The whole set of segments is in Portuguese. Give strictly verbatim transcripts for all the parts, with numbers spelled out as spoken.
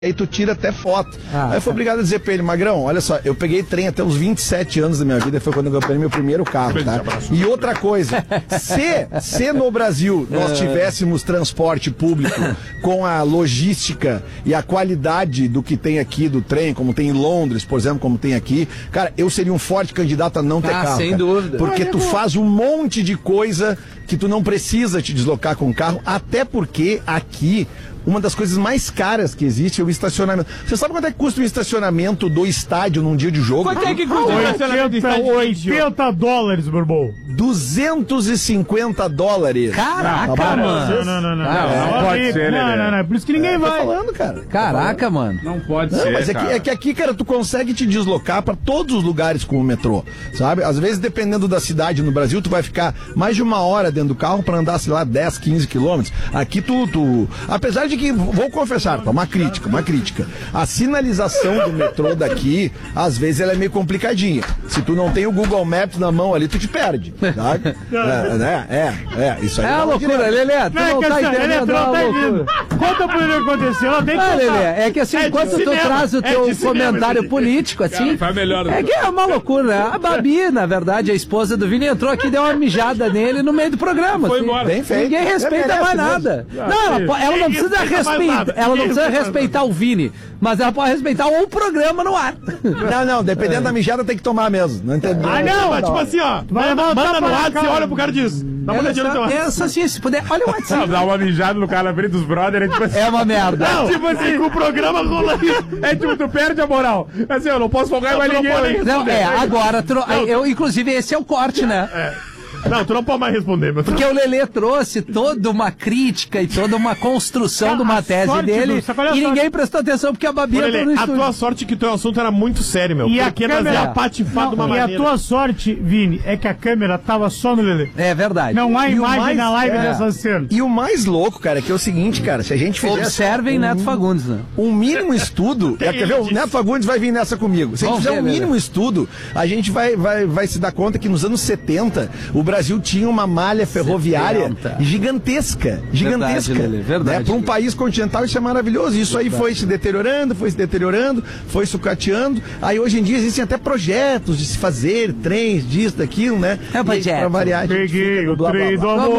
Aí tu tira até foto. Ah, aí eu fui obrigado a dizer pra ele, Magrão, olha só, eu peguei trem até os vinte e sete anos da minha vida, foi quando eu comprei meu primeiro carro, tá? E outra coisa, se, se no Brasil nós tivéssemos transporte público com a logística e a qualidade do que tem aqui do trem, como tem em Londres, por exemplo, como tem aqui, cara, eu seria um forte candidato a não ter Ah, carro. sem cara. dúvida. Porque Ah, tu faz um monte de coisa que tu não precisa te deslocar com carro, até porque aqui uma das coisas mais caras que existe é o estacionamento. Você sabe quanto é que custa um estacionamento do estádio num dia de jogo? Quanto é que custa o estacionamento do estádio? oitenta dólares, meu irmão. duzentos e cinquenta dólares. Caraca, Tá mano. Não, não, não, não. Não, não É, pode é, ser, Não, Lelê. não, não. É por isso que ninguém Tô vai. falando, cara. Caraca, mano. Não pode Não, ser, mas é que, cara. é que aqui, cara, tu consegue te deslocar pra todos os lugares com o metrô, sabe? Às vezes, dependendo da cidade no Brasil, tu vai ficar mais de uma hora dentro do carro pra andar, sei lá, dez, quinze quilômetros. Aqui tu, tu... Apesar de que, vou confessar, tá? Uma crítica, uma crítica. A sinalização do metrô daqui, às vezes, ela é meio complicadinha. Se tu não tem o Google Maps na mão ali, tu te perde, tá? É, né? É, é, isso aí. É uma dá uma loucura, direto. Lelê. Tu Não, é não que tá assim, Lelê, entendendo, tu é não uma tá loucura. entendendo. Conta pra ele o que aconteceu. Ela tem que Ah, contar. Lelê, é que assim, É de enquanto tu cinema, traz o é teu de cinema comentário esse aí. político, assim, Cara, faz melhor, é que é uma loucura, né? A Babi, na verdade, a esposa do Vini, entrou aqui e deu uma mijada nele no meio do programa. Foi assim. embora. Bem feito. Ninguém respeita É, mais merece nada. mesmo. Não, ela, Ah, po- ela não ninguém precisa respeita mais respeitar, nada. ela não Ninguém precisa respeita respeitar o Vini, mas ela pode respeitar o programa no ar. Não, não, dependendo da mijada tem que tomar mesmo. Não entendeu? Ah, não, mas tipo assim, ó. Vai levar um Manda tapa no na WhatsApp, cara. você olha pro cara e diz. Dá uma olhadinha no teu WhatsApp. Essa sim, se puder, olha o Não, WhatsApp. dá uma mijada no cara na frente dos brothers, é tipo assim. É uma merda. Não, tipo assim, com o programa rolando. É tipo, tu perde a moral. Assim, eu não posso folgar mais tu não ninguém. pode né? Não, é, agora, tro- eu, inclusive, esse é o corte, né? Não, tu não pode mais responder, meu. Porque o Lelê trouxe toda uma crítica e toda uma construção de uma A tese sorte dele do- sabe, olha a e ninguém sorte. prestou atenção porque a Babi Ô, entrou Lelê, no a estúdio. tua sorte é que teu assunto era muito sério, meu. E a porque nós câmera- ia patifar de uma E maneira. a tua sorte, Vini, é que a câmera tava só no Lelê. É verdade. Não há E o imagem mais- na live é. dessa cena. E o mais louco, cara, é que é o seguinte, cara, se a gente fizesse Observem Neto Fagundes, né? um mínimo estudo, é, quer ver? O Neto Fagundes vai vir nessa comigo. Se a gente Vamos fizer ver, um mínimo Lelê. estudo, a gente vai, vai, vai se dar conta que nos anos setenta o Brasil tinha uma malha ferroviária setenta. gigantesca, gigantesca. Verdade, Lelê, verdade. Né? Para um país continental isso é maravilhoso. Isso aí foi se deteriorando, foi se deteriorando, foi sucateando. Aí hoje em dia existem até projetos de se fazer trens, disso, daquilo, né? É um E aí, projeto. pra variar, a gente Peguei fica no o blá, blá, trem blá. do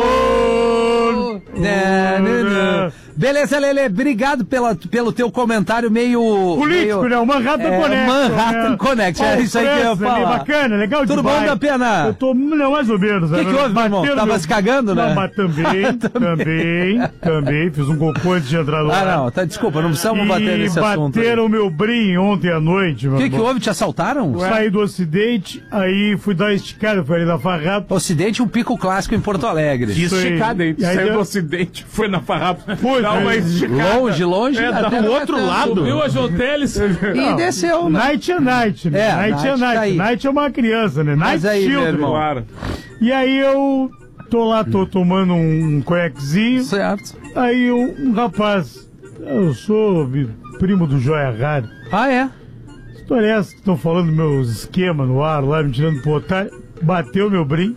amor. Né, né, né. Beleza, Lelê, obrigado pela, pelo teu comentário meio... Político, meio, né? O Manhattan é, Connection. Manhattan né? Connection, é Paulo isso aí que eu ia França, ali, falar. Bacana, legal Tudo demais. bom, da pena? Eu tô, não, mais ou menos. Que né? que houve, meu irmão? Bateram Tava meu- se cagando, né? Não, mas também, também, também. Fiz um cocô antes de entrar no Ah, ar. não, tá, desculpa, não precisamos E bater nesse assunto. bateram o meu brim ontem à noite, meu O que que irmão. houve? Te assaltaram? Saí do Ocidente, aí fui dar uma esticada, fui ali na Farrapa. Ocidente, um pico clássico em Porto Alegre. Isso aí. Esticada, hein? E aí Saiu deu- do ocidente, foi na farrapa. Foi, Dá uma foi. esticada. Longe, longe. É, dá até um não é outro tanto. lado. Subiu as hotéis. E desceu, né? Night é night, né? É, night é night tá aí. night. Night é uma criança, né? Mas Night aí, meu children. irmão. Claro. E aí eu tô lá, tô tomando um cuequezinho. Certo. Aí um, um rapaz, eu sou vi- primo do Joia Rara. Ah, é? História é essa que estão falando meus esquemas no ar lá, me tirando pro otário. Bateu meu brim.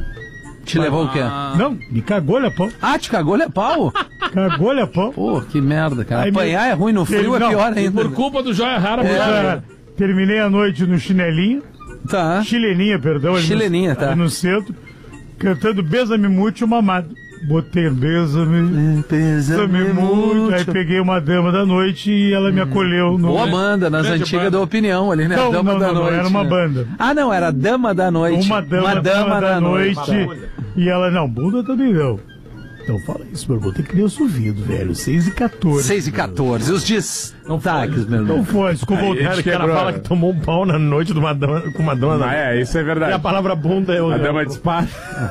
Te levou o quê? Não, me cagou-lhe a pau. Ah, te cagou-lhe a pau? Cagou-lhe a pau. Pô, que merda, cara. Aí Apanhar me- é ruim, no frio Não, é pior ainda. Por culpa do Joia Rara, Joia é. Rara. Terminei a noite no chinelinho. Tá. Chileninha, perdão. ali no- Chileninha, tá. ali no centro. Cantando Besa-me Muito, mamado. Botei Besa-me, Besa-me Muito. Aí peguei uma dama da noite e ela me acolheu. No... Boa banda, nas Grande antigas banda. da Opinião ali, né? Não, Dama não, da não, não, Noite. era uma né? banda. Ah, não, era Dama da Noite. Uma dama, Uma Dama da, Noite. E ela, não, bunda também não. Então fala isso, meu irmão. Tem criança ouvindo, velho. seis e quatorze. seis e quatorze. Os destaques, meu irmão. Não foi, ficou Aí, voltando. gente O cara quebrou. fala que tomou um pau na noite de uma dama, com uma dama. Ah, é, isso é E a verdade. palavra bunda é A o. dama dispara.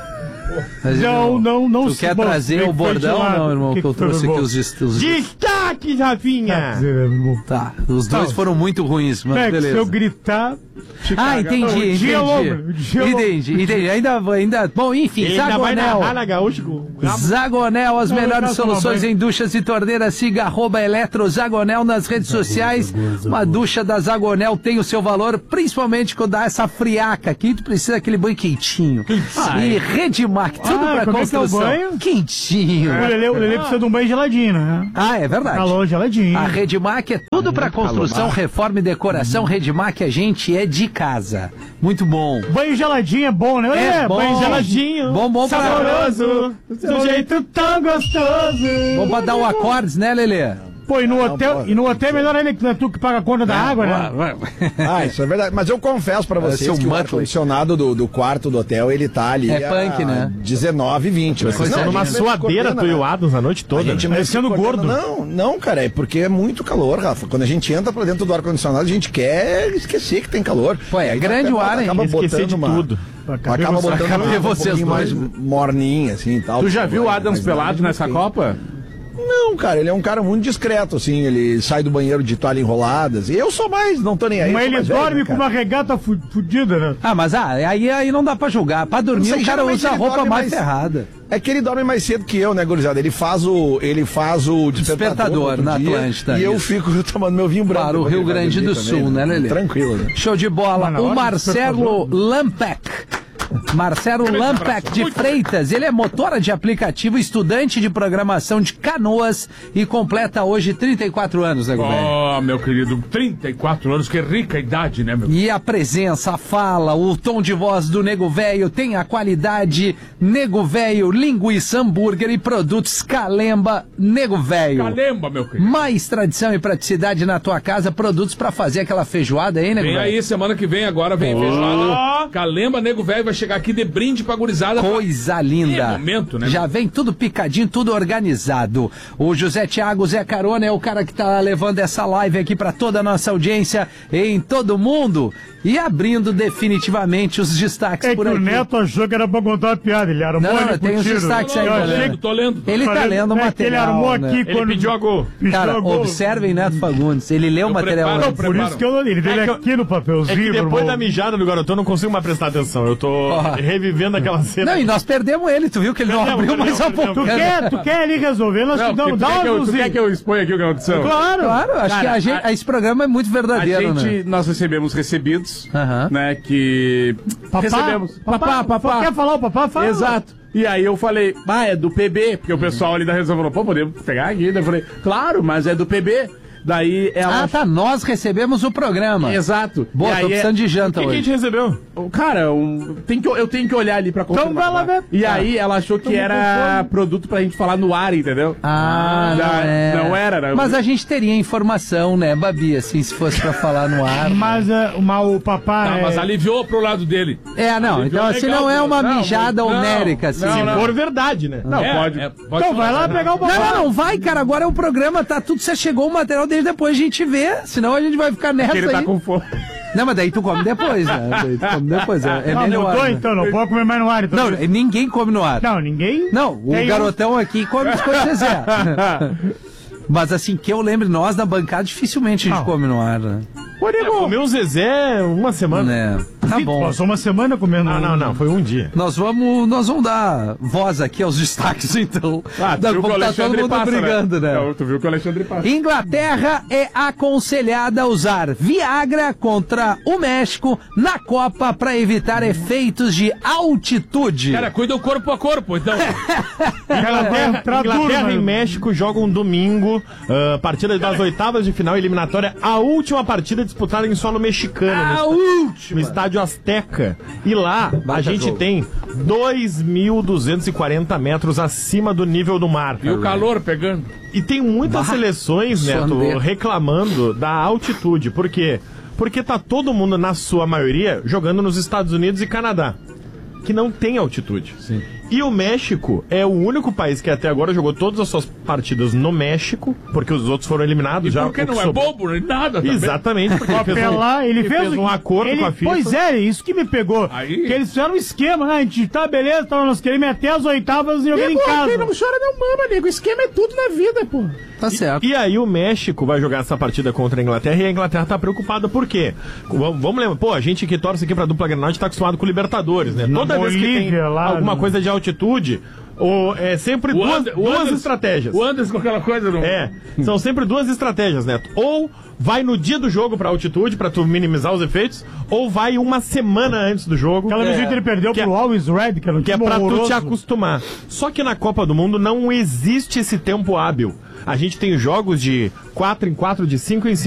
Mas, Não, irmão, não, não Tu se- quer bom, trazer tem o que foi bordão de ou lado. não, irmão? Que Que eu que foi, trouxe meu aqui irmão? os... dest- os... Destaque, Rafinha! Dizer, meu irmão. Tá, os dois Não. foram muito ruins, mas É, que beleza. se eu gritar. te Ah, caga. entendi, Não, o entendi. dia é longo, o dia é longo. Entendi, entendi. Ainda, vou- ainda... Bom, enfim, Ele ainda vai Zagonel. narrar na gaúcha com o rabo. Zagonel, as Não, eu melhores faço uma soluções banha. em duchas e torneiras. Siga arroba Eletro Zagonel nas redes sociais. Uma ducha da Zagonel tem o seu valor, principalmente quando dá essa friaca aqui. Tu precisa daquele banho quentinho. E Redmac Tudo Ah, pra como é que é o construção. banho? Quentinho. O Lelê, o Lelê precisa de um banho geladinho, né? Ah, é verdade. Calor geladinho. A Redmac é tudo pra construção, reforma e decoração. Redmac, a gente é de casa. Muito bom. Banho geladinho é bom, né? É bom. Banho geladinho. Bom, bom pra... Saboroso. Do jeito tão gostoso. Bom pra dar o acordes, né, Lelê? Pô, e no hotel, e no hotel é melhor ainda que não é tu que paga a conta da água, né? Ah, isso é verdade. Mas eu confesso pra vocês seu que o Muttley. ar-condicionado do, do quarto do hotel, ele tá ali É punk, a né? dezenove, vinte. Mas Coisa não, linda. a Numa gente não suadeira, coordena, tu e o né? Adams a noite toda. A gente né? não se Parecendo coordena. gordo. Não, não, cara, é porque é muito calor, Rafa. Quando a gente entra pra dentro do ar-condicionado, a gente quer esquecer que tem calor. Pô, é Aí grande o ar, hein? acaba Esquecer botando de uma, tudo. Acaba botando Acabei uma, um vocês pouquinho mais dois. morninha, assim e tal. Tu já viu o Mas- Adams mas pelado não nessa tem. Copa? Não, cara, ele é um cara muito discreto, assim, ele sai do banheiro de toalha enroladas. Eu sou mais, não tô nem aí. Mas eu sou ele mais velho, dorme né, com cara? uma regata fu- fudida, né? Ah, mas ah, aí, aí não dá pra julgar. Pra dormir, Não sei, o cara geralmente usa a ele roupa dorme mais mais- ferrada. É que ele dorme mais cedo que eu, né, gurizada? Ele faz o, ele faz o despertador, Despertador no outro na dia, Atlântida, E eu isso. fico tomando meu vinho branco. Para o depois Rio que vai Grande dormir do também, Sul, né, Lelê? Tranquilo, né? Show de bola. Mas na O hora do Marcelo Lampec. Marcelo Lampec de Freitas, ele é motora de aplicativo, estudante de programação de Canoas e completa hoje trinta e quatro anos, né, velho? Oh, meu querido, trinta e quatro anos, que rica idade, né, meu? E a presença, a fala, o tom de voz do Nego Velho tem a qualidade Nego Velho, linguiça, hambúrguer e produtos Calemba Nego Velho. Calemba, meu querido. Mais tradição e praticidade na tua casa, produtos pra fazer aquela feijoada aí, Nego Vem Velho? aí, semana que vem agora, vem Oh. feijoada. Calemba, Nego Velho vai chegar aqui de brinde pra gurizada. Coisa linda. É momento, né? Já vem tudo picadinho, tudo organizado. O José Thiago Zé Carona é o cara que tá levando essa live aqui pra toda a nossa audiência em todo mundo e abrindo definitivamente os destaques É que por o aqui. Neto achou que era pra contar uma piada, ele armou Não, ali não, tem pro os tiro. destaques aí, Eu Tô achei galera. lendo, tô lendo. Ele tá Falando, lendo o né, que material. ele armou né? aqui Ele quando pediu a gol. pediu Cara, a gol. observem Neto Fagundes. Ele leu o material preparo, antes. Por isso que eu não li, ele dele É que eu- aqui no É papelzinho. que depois irmão. da mijada do garotão eu não consigo mais prestar atenção. Eu tô Ó. revivendo aquela cena. Não, e nós perdemos ele. Tu viu que ele não Perdemos, abriu mais a perdemos, boca. Tu quer, tu quer ali resolver? Nós Não, te damos, porque dá tu, quer uma que eu, tu luzzinha. quer que eu exponha aqui o que aconteceu? Claro. Claro, acho Cara, que a gente, a- esse programa é muito A verdadeiro, gente, né? nós recebemos recebidos, Aham. né, que... Papá, recebemos. papá, papá. Quer falar o papá? Fala. Exato. E aí eu falei, ah, é do P B, porque o pessoal ali da redação falou, pô, podemos pegar aqui. Daí eu falei, claro, mas é do P B. Daí ela... Ah, tá. Nós recebemos o programa. Exato. Boa, E tô aí precisando de O janta que, que a hoje. gente recebeu? é- Cara, um, tem que, eu tenho que olhar ali pra confirmar. Então vai lá tá? ver. E aí ela achou que Tamo era com produto pra gente falar no ar, entendeu? Ah, Já- não, é. não era, né? Mas a gente teria informação, né, Babi, assim, se fosse pra falar no ar. Mas, é, uma, o papá Tá, é... mas aliviou pro lado dele. É, não, então assim legal, não é uma não, mijada não, homérica, assim. não, Se não. for verdade, né? Não, É, pode, é, pode. Então vai lá pegar o papá. Não, não, não vai, cara. Agora é o programa, tá tudo. Você chegou o material desde depois a gente vê. Senão a gente vai ficar nessa Ele tá aí. com fome. Não, mas daí tu come depois, né? Daí tu come depois. É, é Ah, melhor. mudou né? então, não pode comer mais no ar. Então. Não, ninguém come no ar. Não, ninguém... Não, o Tem um- garotão aqui come as coisas Zezé. Mas assim, que eu lembre, nós na bancada dificilmente a gente Não. come no ar, né? É, comeu um Zezé uma semana. Né? Tá bom. Passou uma semana comendo... Não, não, não. Foi um dia. Nós vamos, nós vamos dar voz aqui aos destaques, então. Ah, tu Da, viu que o como tá todo Alexandre mundo passa, brigando, né? Não, tu viu que o Alexandre passa. Inglaterra é aconselhada a usar Viagra contra o México na Copa para evitar efeitos de altitude. Cara, cuida o corpo a corpo, então. Inglaterra, Traduz, Inglaterra mano. e México jogam domingo, ah, partida das oitavas de final eliminatória, a última partida disputada em solo mexicano, a no, última. no estádio Azteca. E lá a Baita gente jogo. tem dois mil duzentos e quarenta metros acima do nível do mar. E o calor pegando. E tem muitas Bah, seleções, Neto, sondeiro. reclamando da altitude. Por quê? Porque tá todo mundo, na sua maioria, jogando nos Estados Unidos e Canadá, que não tem altitude. Sim. E o México é o único país que até agora jogou todas as suas partidas no México, porque os outros foram eliminados E já. porque o que não é sobrou- bobo nem nada. também. Exatamente, porque ele fez um, Apelar, ele fez, um acordo ele- com a FIFA. Pois é, isso que me pegou. Aí- Que eles fizeram um esquema, né? A gente tá, beleza, tá, nós queremos ir até as oitavas e jogando em casa. chora não mama, nego. O esquema é tudo na vida, pô. Tá certo. E aí o México vai jogar essa partida contra a Inglaterra e a Inglaterra tá preocupada por quê? Vamos, vamos lembrar, pô, a gente que torce aqui pra dupla Grenal, a gente tá acostumado com o Libertadores, né? Na Toda vez que tem Bolívia, lá alguma no- coisa de altitude, O, é sempre O duas, Ander- o duas Anderson- estratégias. O Anderson com aquela coisa no... É, são sempre duas estratégias, Neto. Ou vai no dia do jogo pra altitude, pra tu minimizar os efeitos, ou vai uma semana antes do jogo. Aquela vez que ele perdeu que é- pro Always Red, que era um Que é time pra tu horroroso. te acostumar. Só que na Copa do Mundo não existe esse tempo hábil. A gente tem jogos de quatro em quatro, de cinco em cinco.